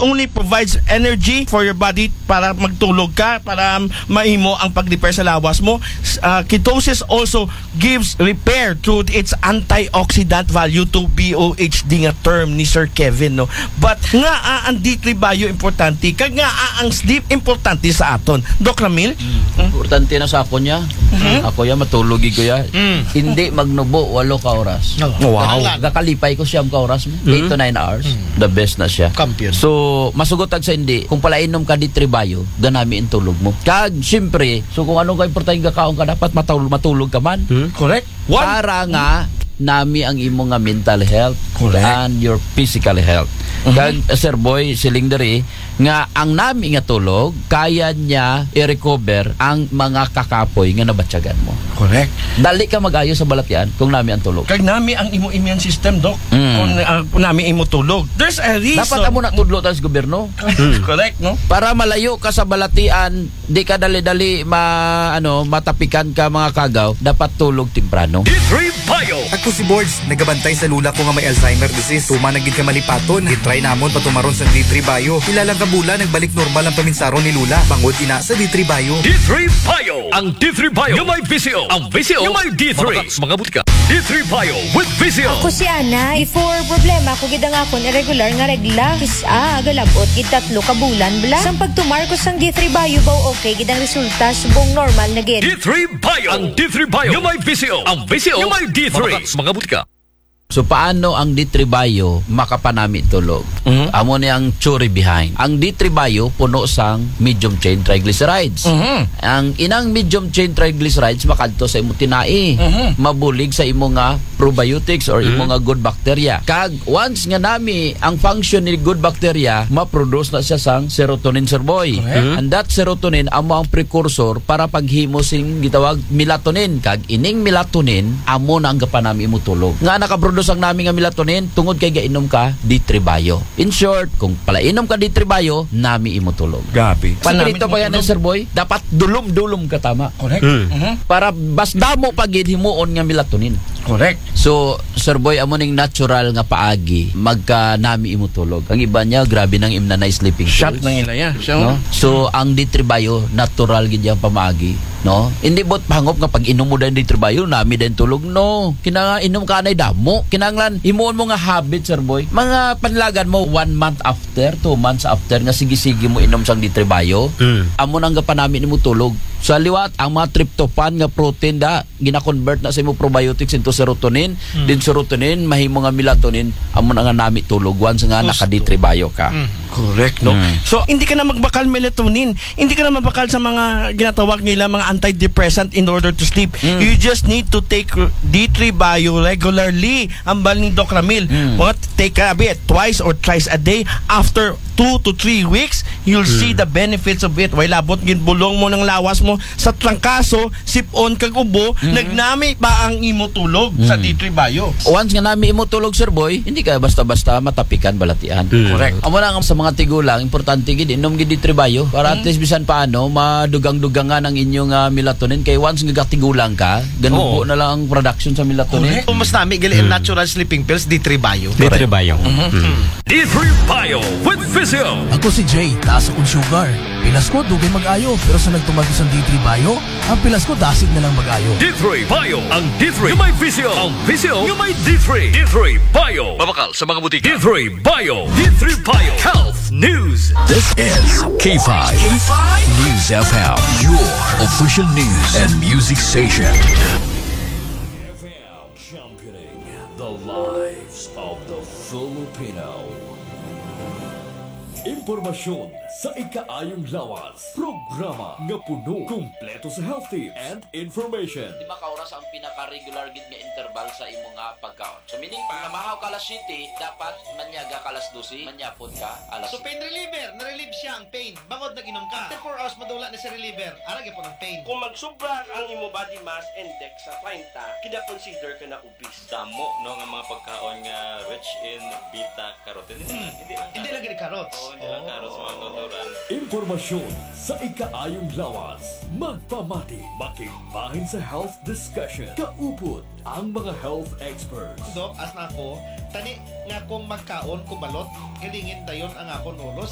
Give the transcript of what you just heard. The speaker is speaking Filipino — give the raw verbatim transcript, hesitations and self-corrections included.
only provides energy for your body para magtulog ka, para maimo ang pag-repair sa lawas mo. Uh, ketosis also gives repair through its antioxidant value to B O H D nga term ni Sir Kevin, no. But nga uh, ang D three bio importante kag nga uh, ang sleep importante sa aton. Doc Ramil? Mm. Hmm? Importante na sa ako niya. Mm-hmm. Ako ya matulog ko ya. Mm. Hindi magnubo walo ka oras. Oh, wow. Gakalipay ko siyam ka oras mo. Mm-hmm. eight to nine hours. Mm. The best na siya. Kampiyon. So masugotag sa hindi kung palainom ka D three bio, ganami ang tulog mo. Kag syempre, so kung ano ka importante gakaon ka dapat matulog matulog ka man. Hmm? Correct. One. Para nga nami ang imo nga mental health. Correct. And your physical health. Mm-hmm. Kag Sir Boy siling diri nga ang nami nga tulog kaya niya i-recover ang mga kakapoy nga nabatyagan mo. Correct. Dali ka mag-ayo sa balatyan kung nami ang tulog. Kag nami ang imo immune system, Doc. Mm. Kung uh, nami imo tulog. There's a reason. Dapat amo na tudlo ta sa gobyerno. Correct, no? Para malayo ka sa balatian, di ka dali-dali ma ano matapikan ka mga kagaw, dapat tulog temprano. D three bio. Ako si Boards, nagabantay sa lula ko nga may Alzheimer disease. Tuma nagid ka malipaton. Gitry namon patumaron sa D three bio. Ilalang kabula nagbalik normal ang paminsaron ni Lula. Bangod ina sa D three bio. D three bio. Ang D three bio yung may V C O. Ang V C O yung may D three. Mga butika. D three bio with V C O. Ako si Ana. Before problema ko gid ang akon irregular nga regla. Kisa agalabot gid tatlo ka bulan bla. Sang pagtumar ko sang D three bio baw okay gid ang resulta subong normal na gid. D three bio. Ang D three bio yung may V C O. Ang V C O yung may D three. Mga butika. So paano ang D three bio makapanami tulog? Mm-hmm. Amo ni ang theory behind. Ang D three bio puno sang medium chain triglycerides. Mm-hmm. Ang inang medium chain triglycerides makadto sa imo tinai. Mm-hmm. Mabulig sa imo nga probiotics or imo mm-hmm. nga good bacteria. Kag once nga nami ang function ni good bacteria, ma-produce na siya sang serotonin, Sir Boy. Mm-hmm. And that serotonin amo ang precursor para paghimo sing gitawag melatonin. Kag ining melatonin amo na ang gapanami imo tulog. Nga nakaproduce ang nami nga melatonin tungod kay gainom ka D three bio. In short, kung palainom ka D three bio, nami imo tulog. Gabi. Panito pa yan, Sir Boy, dapat dulom-dulom ka tama. Correct. Mm. Uh-huh. Para bas damo pagid himuon nga melatonin. Correct. So, Sir Boy, amo ning natural nga paagi magka nami imo tulog. Ang iba niya grabe nang imna na sleeping pills. Shot nang ila ya. So, no? So ang D three bio natural gid yang pamaagi. No? Hindi bot pangop nga pag inom mo din D three bio, nami din tulog. No. Kinanga inom ka na damo. Kinanglan himuon mo nga habit, Sir Boy. Mga panlagan mo one month after, two months after nga sige-sige mo inom sang D three bio. Mm. Amo nang gapanami nimo tulog. Sa liwat ang mga tryptophan nga protein da gina-convert na sa imo probiotics into serotonin. Mm. Din serotonin mahimo nga melatonin amo na nga nami tulog once nga naka D three bio ka. Mm. Correct, no? Mm. So, hindi ka na magbakal melatonin. Hindi ka na magbakal sa mga ginatawag nila mga antidepressant in order to sleep. Mm. You just need to take D three bio regularly. Ang bal ni Doc Ramil. Mm. What? Take a bit, twice or thrice a day. After two to three weeks, you'll mm. see the benefits of it. Way labot, ginbulong mo ng lawas mo sa trangkaso, sipon kag ubo, mm. nagnami pa ang imo tulog mm. sa D three bio. Once nga nami imo tulog, Sir Boy, hindi ka basta-basta matapikan balatian. Mm. Correct. Amo lang sa mga tigulang, importante gid inom gid D three bio para mm. at least bisan paano madugang-dugangan ang inyong uh, melatonin kay once nga gatigulang ka, ganun na lang ang production sa melatonin. Kung mas nami gali mm. natural sleeping pills D three bio. D three bio. Mm-hmm. Mm. D three bio with Physio. Ako si Jay, taas akong sugar. Pilas ko dugay mag-ayo, pero sa nagtumagos ang D three bio, ang pilas ko dasig na lang mag-ayo. D three bio. Ang D three yung may Physio. Ang Physio yung may D three. D three bio. Mabakal sa mga butika. D three bio. D three bio. Health News. This is K five. K five News F M. Your official news and music station. F M championing the lives of the Filipino. Impormasyon sa ikaayong lawas. Programa nga puno, kumpleto sa health tips and information. Di ba kauras ang pinaka-regular gid nga interval sa imo nga pagkaon? So meaning pa, mahaw ka alas siyete, dapat manyaga ka alas dose, manyapon ka alas So pain reliever, na-relieve siya ang pain. Bangod nag-inom ka. After four hours madula na si reliever. Arag po ng pain. Kung magsubra ang imo body mass index sa thirty, kina-consider ka na obese. Damo no nga mga pagkaon nga rich in beta carotene. Hmm. Hindi lang Hindi lang gid carrots. Oo, hindi lang carrots mga tuturan. Impormasyon sa ikaayong lawas. Magpamati, makigbahin sa health discussion. Kaupod ang mga health experts. Dok, as na ako, tani nga kung magkaon ko balot, galingin dayon ang akon ulos.